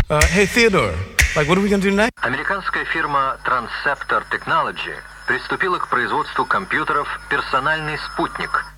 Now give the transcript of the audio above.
Hey, Theodore, what are we going to do next? Американская фирма Transceptor Technology приступила к производству компьютеров «Персональный спутник»,